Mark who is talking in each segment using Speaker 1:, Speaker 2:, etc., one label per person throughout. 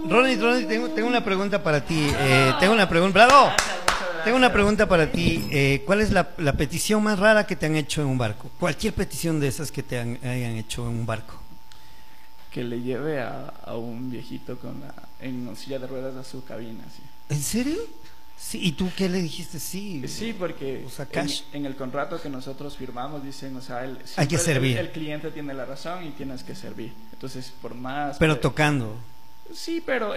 Speaker 1: Ronnie, tengo una pregunta para ti. Tengo una pregunta. ¡Bravo! Tengo una pregunta para ti. ¿Cuál es la petición más rara que te han hecho en un barco? Cualquier petición de esas que te hayan hecho en un barco.
Speaker 2: Que le lleve a un viejito en silla de ruedas a su cabina, sí.
Speaker 1: ¿En serio? Sí, ¿y tú qué le dijiste? Sí.
Speaker 2: Sí, porque
Speaker 1: o sea,
Speaker 2: en el contrato que nosotros firmamos dicen, o sea,
Speaker 1: hay que servir.
Speaker 2: El cliente tiene la razón y tienes que servir. Entonces, por más...
Speaker 1: Pero tocando.
Speaker 2: Sí, pero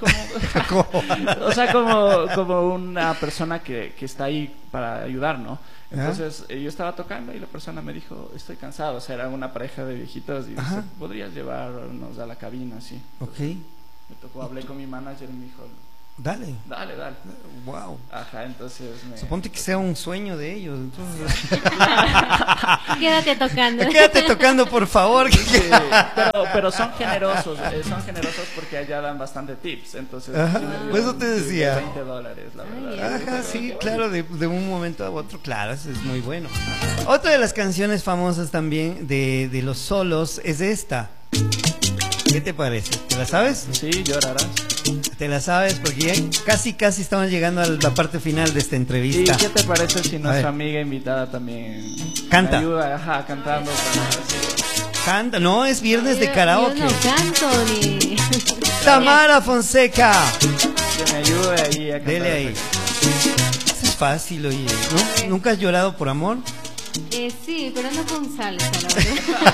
Speaker 2: o sea, como una persona que está ahí para ayudar, ¿no? Entonces yo estaba tocando y la persona me dijo, estoy cansado. O sea, era una pareja de viejitos y dice, ¿podrías llevarnos a la cabina? Sí.
Speaker 1: Okay.
Speaker 2: Me tocó, hablé con mi manager y me dijo,
Speaker 1: dale.
Speaker 2: Wow. Ajá, entonces
Speaker 1: suponte que sea un sueño de ellos. Entonces...
Speaker 3: Quédate tocando.
Speaker 1: Quédate tocando, por favor.
Speaker 2: Sí, pero son generosos porque allá dan bastante tips. Entonces,
Speaker 1: pues eso te decía.
Speaker 2: $20, la verdad.
Speaker 1: Ajá, sí, claro, de un momento a otro, claro, eso es muy bueno. Otra de las canciones famosas también de los solos es esta. ¿Qué te parece? ¿Te la sabes?
Speaker 2: Sí, llorarás.
Speaker 1: ¿Te la sabes? Porque ya casi estamos llegando a la parte final de esta entrevista.
Speaker 2: ¿Y qué te parece si nuestra amiga invitada también
Speaker 1: canta?
Speaker 2: Me ayuda, cantando.
Speaker 1: Canta, no, es viernes de karaoke.
Speaker 3: Yo no canto ni...
Speaker 1: Tamara Fonseca.
Speaker 2: Que me ayude ahí a cantar.
Speaker 1: Dele ahí. Eso es fácil, oye. ¿No? ¿Nunca has llorado por amor?
Speaker 3: Sí, pero no con salsa, la verdad.